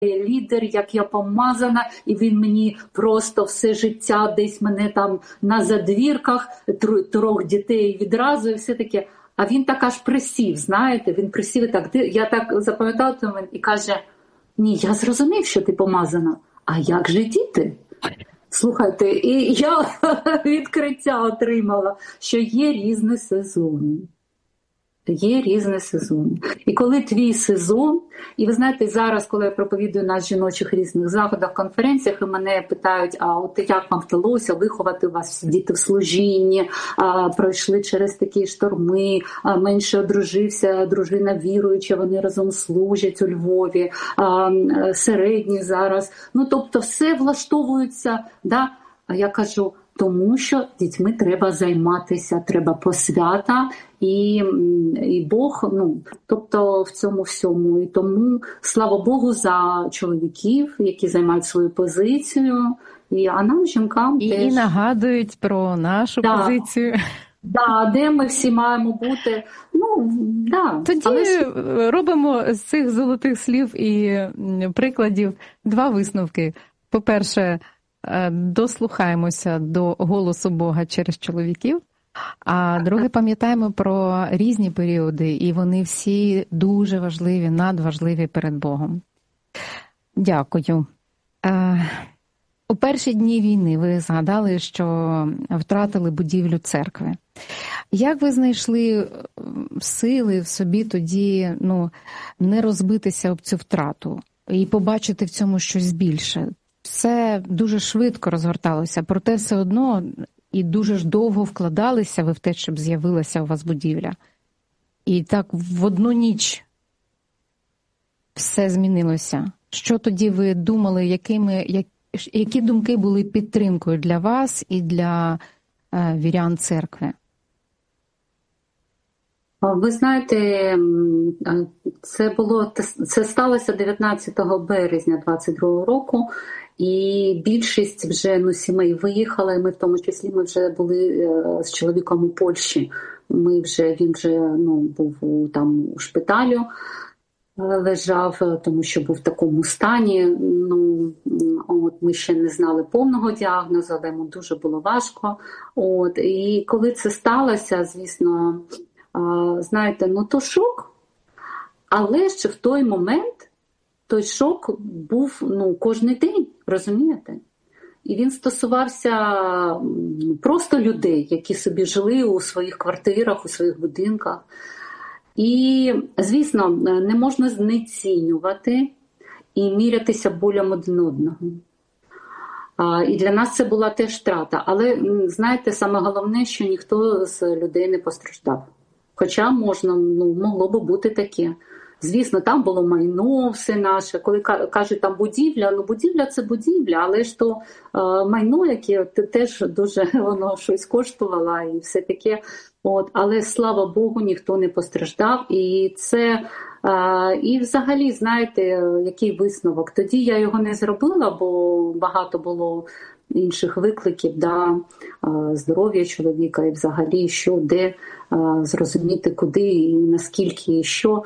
лідер, як я помазана, і він мені просто все життя десь мене там на задвірках, 3 дітей відразу і все таке. А він так аж присів, знаєте, він присів і так, я так запам'ятала і каже, ні, я зрозумів, що ти помазана, а як же діти? Слухайте, і я відкриття отримала, що є різні сезони. Є різні сезони. І коли твій сезон, і ви знаєте, зараз, коли я проповідую на жіночих різних заходах, конференціях, і мене питають, а от як вам вдалося виховати у вас діти в служінні, пройшли через такі шторми, менше одружився, дружина віруюча, вони разом служать у Львові, середні зараз. Ну, тобто все влаштовується, да? А я кажу, тому що дітьми треба займатися, треба посвята, і Бог, тобто в цьому всьому. І тому, слава Богу, за чоловіків, які займають свою позицію, а нам, жінкам, теж. І нагадують про нашу позицію. Да, де ми всі маємо бути. Тоді робимо з цих золотих слів і прикладів 2 висновки. По-перше, дослухаємося до голосу Бога через чоловіків, а друге, пам'ятаємо про різні періоди, і вони всі дуже важливі, надважливі перед Богом. Дякую. У перші дні війни ви згадали, що втратили будівлю церкви. Як ви знайшли сили в собі тоді не розбитися об цю втрату і побачити в цьому щось більше? Все дуже швидко розгорталося, проте все одно і дуже ж довго вкладалися ви в те, щоб з'явилася у вас будівля. І так в одну ніч все змінилося. Що тоді ви думали, які думки були підтримкою для вас і для вірян церкви? Ви знаєте, це сталося 19 березня 22 року, і більшість вже сімей виїхала, і ми в тому числі ми вже були з чоловіком у Польщі. Він вже був там у шпиталю, лежав, тому що був в такому стані. Ми ще не знали повного діагнозу, але йому дуже було важко. І коли це сталося, звісно, знаєте, то шок, але ще в той момент той шок був кожен день, розумієте? І він стосувався просто людей, які собі жили у своїх квартирах, у своїх будинках. І, звісно, не можна знецінювати і мірятися болем один одного. І для нас це була теж втрата. Але, знаєте, саме головне, що ніхто з людей не постраждав. Хоча могло б бути таке. Звісно, там було майно все наше. Коли кажуть там будівля, будівля – це будівля, але ж то майно, яке теж дуже воно щось коштувало і все таке. Але, слава Богу, ніхто не постраждав. І це, і взагалі, знаєте, який висновок? Тоді я його не зробила, бо багато було інших викликів, здоров'я чоловіка і взагалі що, де, зрозуміти куди і наскільки і що.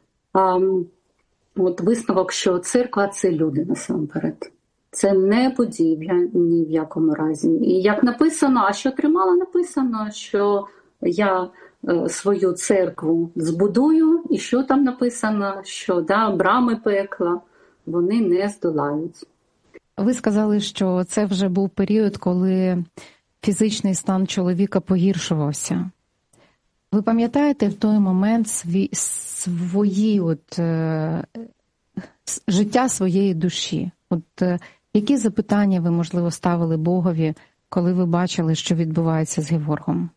Висновок, що церква – це люди насамперед. Це не будівля ні в якому разі. І як написано, а що тримало, написано, що я свою церкву збудую, і що там написано, що брами пекла вони не здолають. Ви сказали, що це вже був період, коли фізичний стан чоловіка погіршувався. Ви пам'ятаєте в той момент життя своєї душі? Які запитання ви, можливо, ставили Богові, коли ви бачили, що відбувається з Геворгом?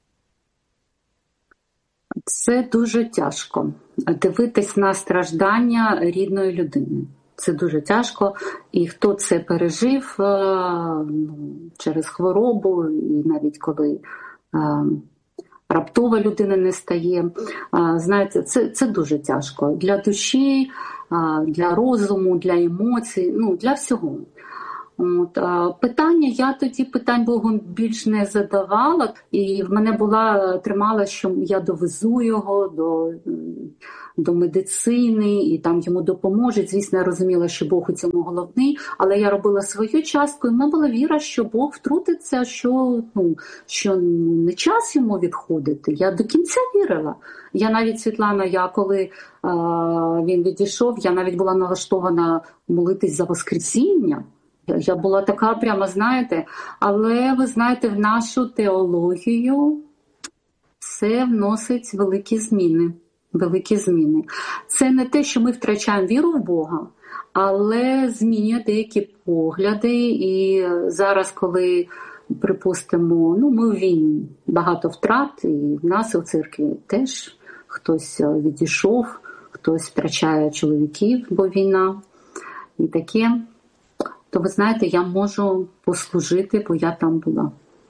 Це дуже тяжко. Дивитись на страждання рідної людини. Це дуже тяжко. І хто це пережив через хворобу, і навіть коли раптова людина не стає. Знаєте, це дуже тяжко для душі, для розуму, для емоцій, для всього. Питання, я тоді питань Богу більш не задавала, і в мене тримала, що я довезу його до медицини, і там йому допоможуть. Звісно, я розуміла, що Бог у цьому головний, але я робила свою частку, і в мене була віра, що Бог втрутиться, що не час йому відходити. Я до кінця вірила. Я навіть, Світлана, коли він відійшов, я навіть була налаштована молитись за Воскресіння. Я була така прямо, знаєте, але ви знаєте, в нашу теологію це вносить великі зміни. Великі зміни. Це не те, що ми втрачаємо віру в Бога, але змінює деякі погляди. І зараз, коли, припустимо, ми в війні, багато втрат, і в нас у церкві теж хтось відійшов, хтось втрачає чоловіків, бо війна і таке, то ви знаєте, я можу послужити, бо я там була.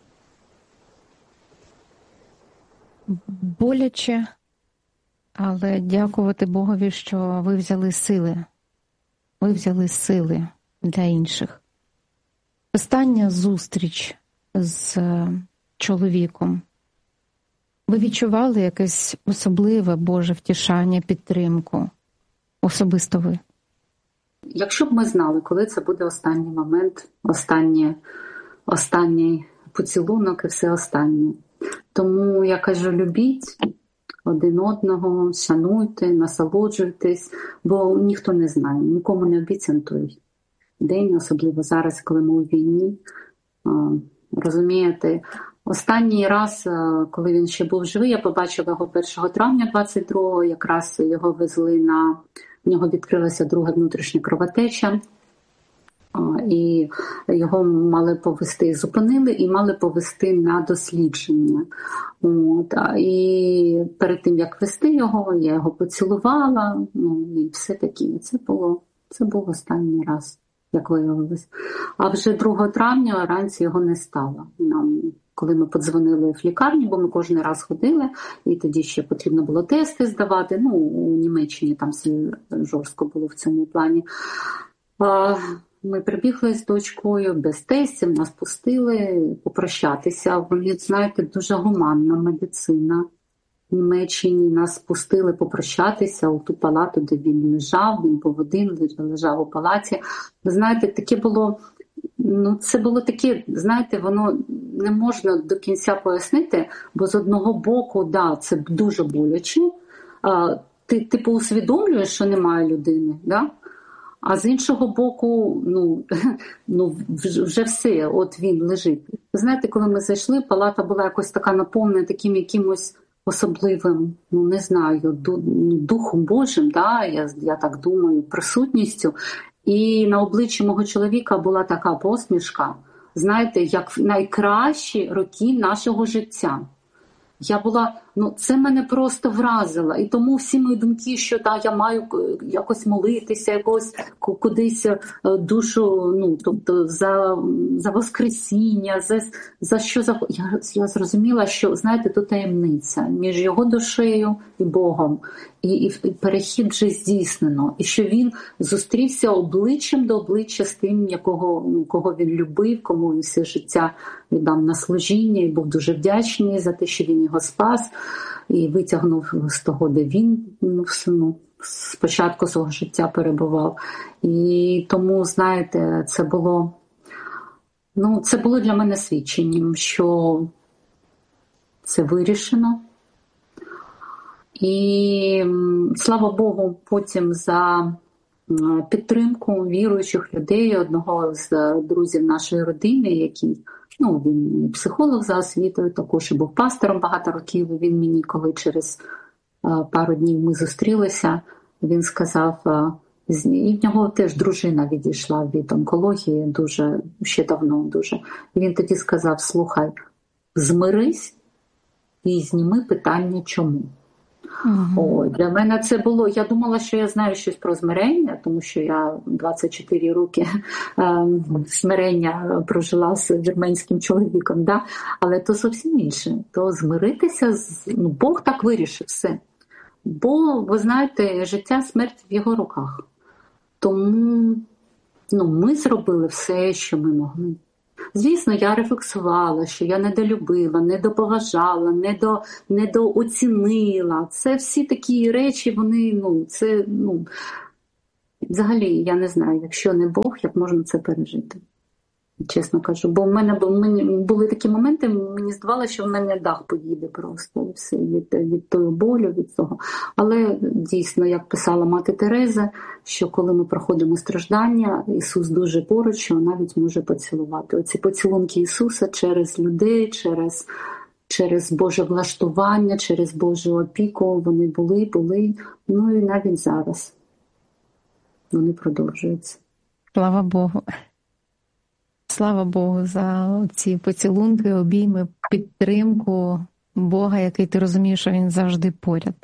Боляче, але дякувати Богові, що ви взяли сили. Ви взяли сили для інших. Остання зустріч з чоловіком. Ви відчували якесь особливе Боже втішання, підтримку? Особисто ви? Якщо б ми знали, коли це буде останній момент, останній поцілунок і все останнє. Тому я кажу, любіть один одного, шануйте, насолоджуйтесь, бо ніхто не знає, нікому не обіцян той день, особливо зараз, коли ми у війні. Розумієте, останній раз, коли він ще був живий, я побачила його 1 травня 22-го, якраз його везли в нього відкрилася друга внутрішня кровотеча, і його мали повезти, зупинили і мали повезти на дослідження. І перед тим, як везти його, я його поцілувала, і все таке. Це був останній раз, як виявилось. А вже 2 травня вранці його не стало. Коли ми подзвонили в лікарню, бо ми кожен раз ходили, і тоді ще потрібно було тести здавати. У Німеччині там все жорстко було в цьому плані. Ми прибігли з дочкою без тестів, нас пустили попрощатися. Вони, знаєте, дуже гуманна медицина. В Німеччині нас пустили попрощатися у ту палату, де він лежав. Він був один, лежав у палаті. Ви знаєте, таке було... це було таке, знаєте, воно не можна до кінця пояснити, бо з одного боку, це дуже боляче. Ти усвідомлюєш, що немає людини, а з іншого боку, вже все, от він лежить. Ви знаєте, коли ми зайшли, палата була якось така наповнена таким якимось особливим, не знаю, Духом Божим, я так думаю, присутністю. І на обличчі мого чоловіка була така посмішка, знаєте, як в найкращі роки нашого життя. Я була, це мене просто вразило. І тому всі мої думки, що я маю якось молитися, якось кудись душу, тобто за Воскресіння, за що я зрозуміла, що, знаєте, то таємниця між його душею і Богом. І перехід вже здійснено. І що він зустрівся обличчям до обличчя з тим, кого він любив, кому він все життя віддав на служіння, і був дуже вдячний за те, що він його спас і витягнув з того, де він спочатку свого життя перебував. І тому, знаєте, це було для мене свідченням, що це вирішено. І слава Богу, потім за підтримку віруючих людей, одного з друзів нашої родини, який, він психолог за освітою, також і був пастором багато років. Він мені, коли через пару днів ми зустрілися, він сказав, і в нього теж дружина відійшла від онкології ще давно дуже. І він тоді сказав, слухай, змирись і зніми питання «чому?». Для мене це було, я думала, що я знаю щось про змирення, тому що я 24 роки смирення прожила з вірменським чоловіком, але то зовсім інше. То змиритися, Бог так вирішив все. Бо, ви знаєте, життя, смерть в його руках. Тому Ми зробили все, що ми могли. Звісно, я рефлексувала, що я недолюбила, недоповажала, недооцінила. Це всі такі речі, вони, взагалі, я не знаю, якщо не Бог, як можна це пережити. Чесно кажу, бо в мене були такі моменти, мені здавалося, що в мене дах поїде просто все від того болю, від цього. Але дійсно, як писала мати Тереза, що коли ми проходимо страждання, Ісус дуже поруч, що навіть може поцілувати. Оці поцілунки Ісуса через людей, через Боже влаштування, через Божу опіку, вони були, і навіть зараз вони продовжуються. Слава Богу. Слава Богу за ці поцілунки, обійми, підтримку Бога, який ти розумієш, що Він завжди поряд.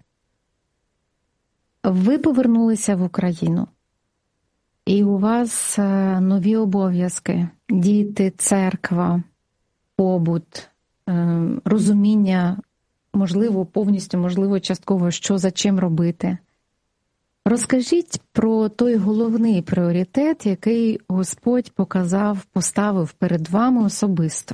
Ви повернулися в Україну, і у вас нові обов'язки, діти, церква, побут, розуміння, можливо, повністю, можливо, частково, що за чим робити. Розкажіть про той головний пріоритет, який Господь поставив перед вами особисто.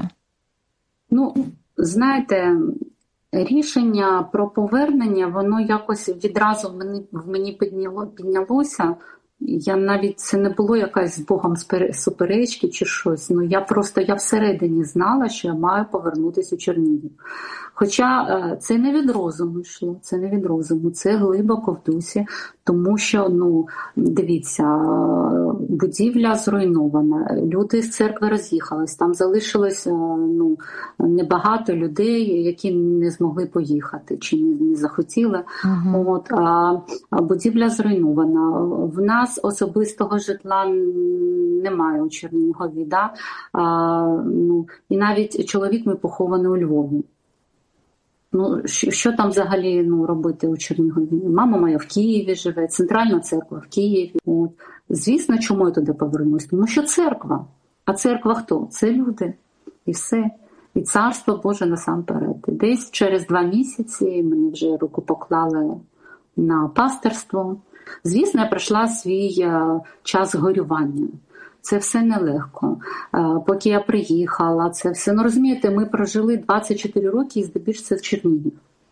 Знаєте, рішення про повернення, воно якось відразу в мені піднялося. Це не було якась з Богом суперечки чи щось. Я всередині знала, що я маю повернутися у Чернігів. Хоча це не від розуму йшло, це глибоко в дусі, тому що, дивіться, будівля зруйнована, люди з церкви роз'їхались, там залишилось небагато людей, які не змогли поїхати чи не захотіли. А будівля зруйнована. В нас особистого житла немає у Чернігові. І навіть чоловік мій похований у Львові. Що там взагалі робити у Чернігові? Мама моя в Києві живе, центральна церква в Києві. Звісно, чому я туди повернусь? Тому що церква. А церква хто? Це люди. І все. І царство Боже насамперед. Десь через 2 місяці мені вже руку поклали на пастирство. Звісно, я пройшла свій час горювання. Це все нелегко. Поки я приїхала, це все. Розумієте, ми прожили 24 роки і здебільшого в Чернігів.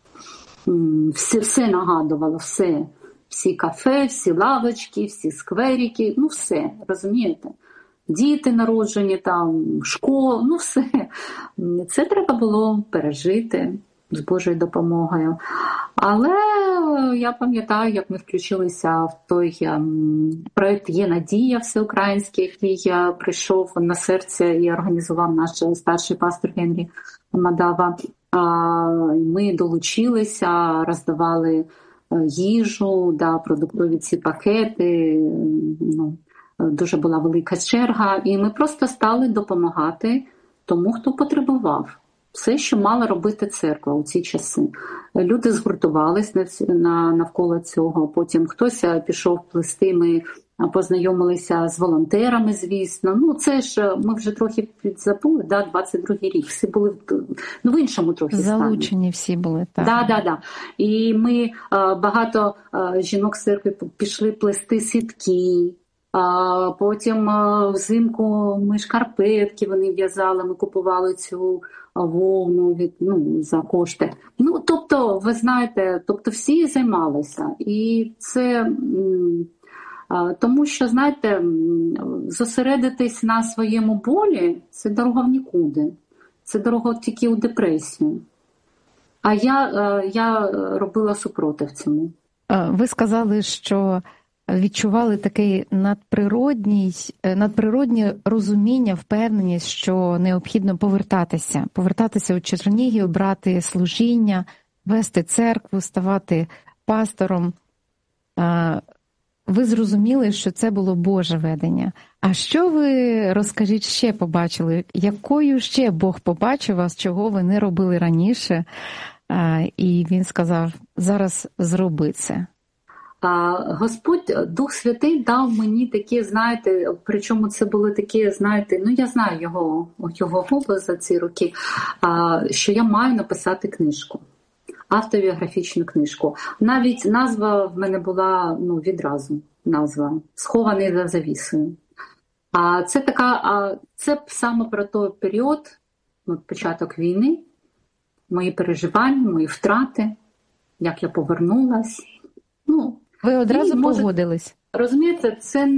Все нагадувало, все. Всі кафе, всі лавочки, всі скверики, все, розумієте? Діти народжені там, школа, все. Це треба було пережити з Божою допомогою. Але я пам'ятаю, як ми включилися в той проєкт «Є надія» всеукраїнський, який прийшов на серце і організував наш старший пастор Генрі Мадава. Ми долучилися, роздавали їжу, продуктові ці пакети. Дуже була велика черга, і ми просто стали допомагати тому, хто потребував. Все, що мала робити церква у ці часи. Люди згуртувались навколо цього, потім хтось пішов плести, ми познайомилися з волонтерами, звісно. Це ж ми вже трохи підзабули, 22-й рік, всі були в іншому трохи стані. Залучені всі були, так. Да. І ми, багато жінок з церкви пішли плести сітки. Потім взимку ми шкарпетки вони в'язали, ми купували цю вовну за кошти. Тобто, ви знаєте, всі займалися. І це тому що, знаєте, зосередитись на своєму болі – це дорога в нікуди. Це дорога тільки у депресію. А я робила супротив цьому. Ви сказали, що відчували таке надприроднє розуміння, впевненість, що необхідно повертатися у Чернігів, брати служіння, вести церкву, ставати пастором. Ви зрозуміли, що це було Боже ведення. А що ви, розкажіть, ще побачили? Якою ще Бог побачив вас, чого ви не робили раніше? І він сказав, зараз зроби це. Господь, Дух Святий дав мені такі, знаєте, причому це були такі, знаєте, я знаю його голос за ці роки, що я маю написати книжку, автобіографічну книжку. Навіть назва в мене була відразу, назва «Схований за завісою». А це саме про той період, початок війни, мої переживання, мої втрати, як я повернулась. Ви одразу погодились? Розумієте,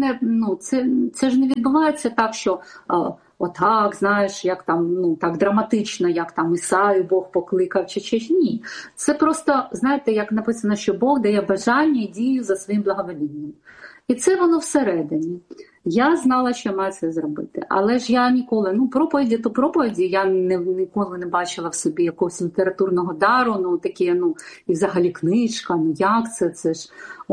це ж не відбувається так, що отак, знаєш, як там, так драматично, як там Ісаю Бог покликав, чи ні. Це просто, знаєте, як написано, що Бог дає бажання і дію за своїм благоволінням. І це воно всередині. Я знала, що маю це зробити. Але ж я ніколи, проповіді то проповіді, я ніколи не бачила в собі якогось літературного дару, таке, і взагалі книжка, як це ж.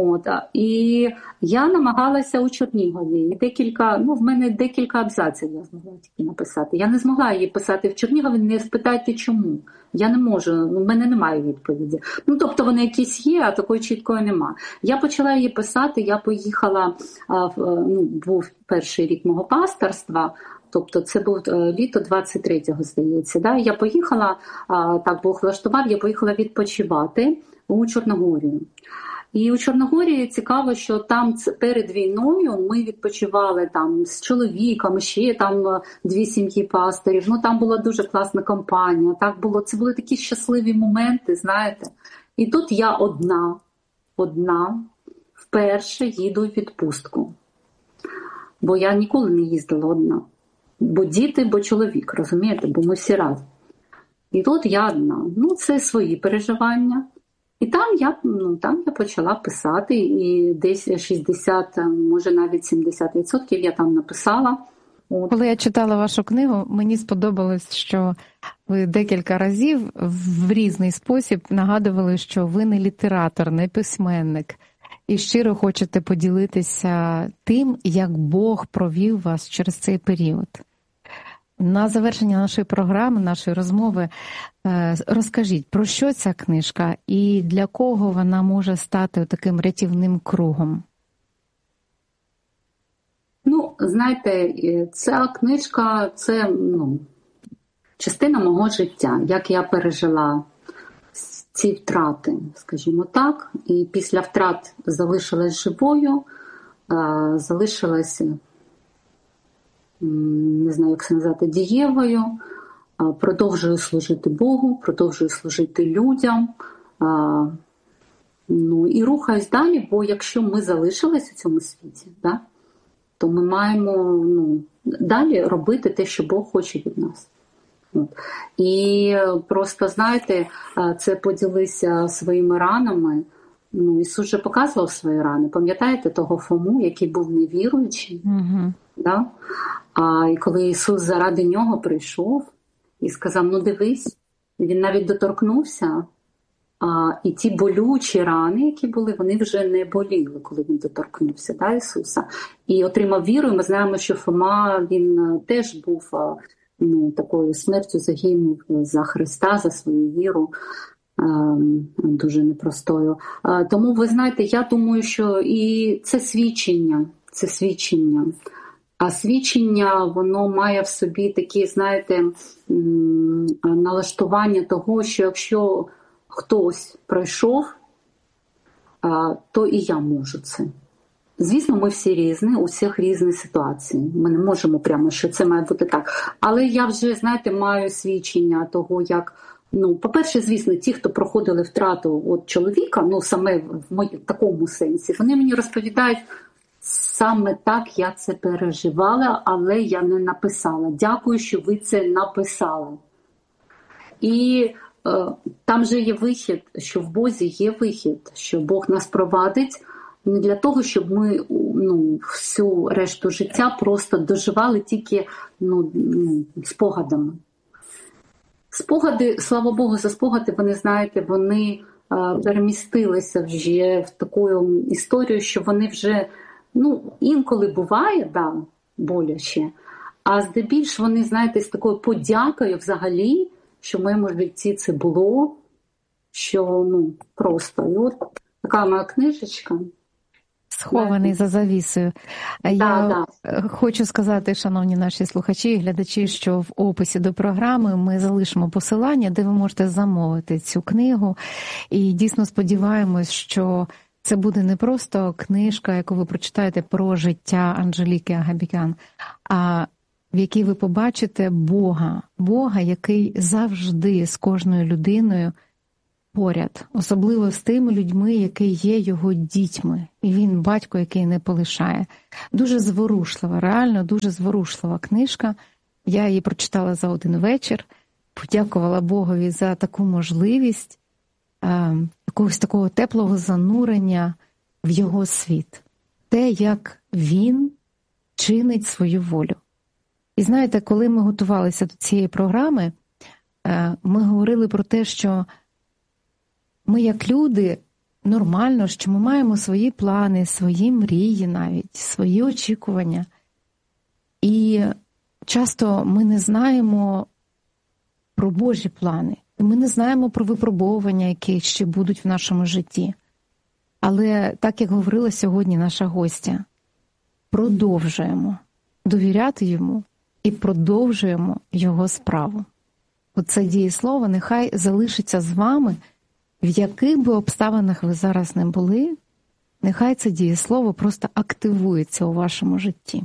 І я намагалася у Чернігові. І в мене декілька абзаців я змогла тільки написати. Я не змогла її писати в Чернігові, не спитайте чому. Я не можу, в мене немає відповіді. Тобто вони якісь є, а такої чіткої нема. Я почала її писати, я поїхала, був перший рік мого пасторства, тобто це був літо 23-го, здається. Да? Я поїхала, так Бог влаштував, я поїхала відпочивати у Чорногорію. І у Чорногорії цікаво, що там перед війною ми відпочивали там з чоловіком, ще там 2 сім'ї пасторів. Там була дуже класна компанія. Це були такі щасливі моменти, знаєте. І тут я одна, вперше їду в відпустку. Бо я ніколи не їздила одна. Бо діти, бо чоловік, розумієте, бо ми всі разом. І тут я одна. Це свої переживання. І там я почала писати, і десь 60, може навіть 70% я там написала. Коли я читала вашу книгу, мені сподобалось, що ви декілька разів в різний спосіб нагадували, що ви не літератор, не письменник, і щиро хочете поділитися тим, як Бог провів вас через цей період. На завершення нашої програми, нашої розмови, розкажіть, про що ця книжка і для кого вона може стати таким рятівним кругом? Знаєте, ця книжка – це частина мого життя, як я пережила ці втрати, скажімо так. І після втрат залишилась живою, залишилась, не знаю, як це назвати, дієвою, продовжую служити Богу, продовжую служити людям, і рухаюсь далі, бо якщо ми залишились у цьому світі, да, то ми маємо далі робити те, що Бог хоче від нас. І просто, знаєте, це поділися своїми ранами. Ісус же показував свої рани. Пам'ятаєте того Фому, який був невіруючий? Угу. Да? І коли Ісус заради нього прийшов і сказав, дивись, він навіть доторкнувся, і ті болючі рани, які були, вони вже не боліли, коли він доторкнувся, да, Ісуса. І отримав віру, і ми знаємо, що Фома, він теж був такою смертю загинув за Христа, за свою віру, дуже непростою. Тому, ви знаєте, я думаю, що і це свідчення. А свідчення, воно має в собі такі, знаєте, налаштування того, що якщо хтось пройшов, то і я можу це. Звісно, ми всі різні, у всіх різні ситуації. Ми не можемо прямо, що це має бути так. Але я вже, знаєте, маю свідчення того, як, по-перше, звісно, ті, хто проходили втрату от чоловіка, саме в такому сенсі, вони мені розповідають, саме так я це переживала, але я не написала. Дякую, що ви це написали. І там же є вихід, що в Бозі є вихід, що Бог нас провадить не для того, щоб ми всю решту життя просто доживали тільки спогадами. Спогади, слава Богу, за спогади, вони, знаєте, вони перемістилися вже в таку історію, що вони вже, інколи буває, да, боляче, а здебільш вони, знаєте, з такою подякою взагалі, що в моєму житті це було, що, просто. І от така моя книжечка. Схований за завісою. Я хочу сказати, шановні наші слухачі і глядачі, що в описі до програми ми залишимо посилання, де ви можете замовити цю книгу. І дійсно сподіваємось, що це буде не просто книжка, яку ви прочитаєте про життя Анжеліки Агабекян, а в якій ви побачите Бога, який завжди з кожною людиною поряд, особливо з тими людьми, які є його дітьми. І він батько, який не полишає. Дуже зворушлива, реально дуже зворушлива книжка. Я її прочитала за один вечір, подякувала Богові за таку можливість якогось такого теплого занурення в його світ. Те, як він чинить свою волю. І знаєте, коли ми готувалися до цієї програми, ми говорили про те, що ми як люди, нормально, що ми маємо свої плани, свої мрії навіть, свої очікування. І часто ми не знаємо про Божі плани. Ми не знаємо про випробовування, які ще будуть в нашому житті. Але, так як говорила сьогодні наша гостя, продовжуємо довіряти йому і продовжуємо його справу. Оце дієслово нехай залишиться з вами, в яких би обставинах ви зараз не були, нехай це дієслово просто активується у вашому житті.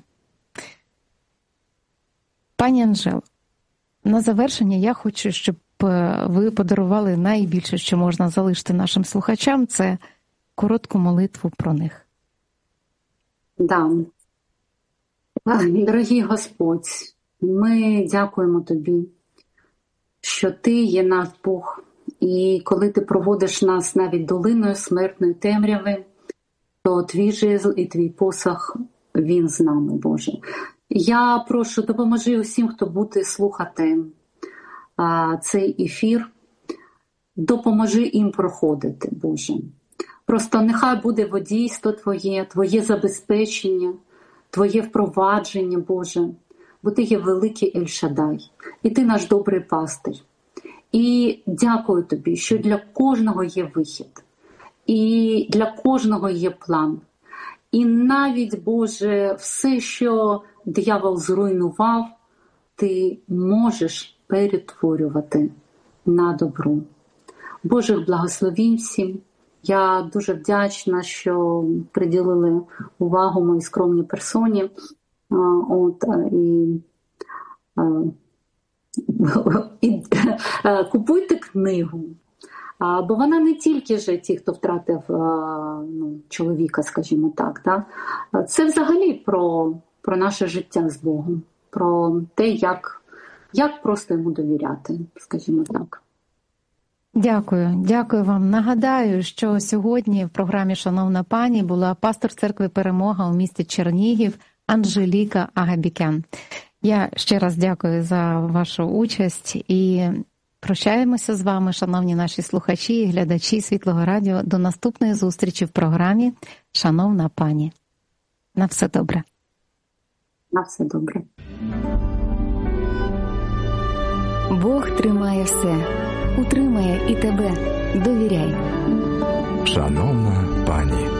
Пані Анжело, на завершення я хочу, щоб ви подарували найбільше, що можна залишити нашим слухачам, це коротку молитву про них. Да. Дорогий Господь, ми дякуємо Тобі, що Ти є наш Бог. І коли Ти проводиш нас навіть долиною смертної темряви, то Твій жезл і Твій посох, він з нами, Боже. Я прошу, допоможи усім, хто буде слухати цей ефір, допоможи їм проходити, Боже. Просто нехай буде водійство Твоє забезпечення, Твоє впровадження, Боже, бо Ти є великий Ель-Шадай, і Ти наш добрий пастир. І дякую Тобі, що для кожного є вихід, і для кожного є план. І навіть, Боже, все, що диявол зруйнував, Ти можеш перетворювати на добро. Божих благословінь всім. Я дуже вдячна, що приділили увагу моїй скромній персоні. І купуйте книгу, бо вона не тільки ж ті, хто втратив чоловіка, скажімо так. Да? Це взагалі про наше життя з Богом, про те, як просто йому довіряти, скажімо так. Дякую вам. Нагадаю, що сьогодні в програмі «Шановна пані» була пастор церкви «Перемога» у місті Чернігів Анжеліка Агабекян. Я ще раз дякую за вашу участь і прощаємося з вами, шановні наші слухачі і глядачі Світлого Радіо. До наступної зустрічі в програмі «Шановна пані». На все добре. На все добре. Бог тримає все, утримає і тебе. Довіряй. Шановна пані.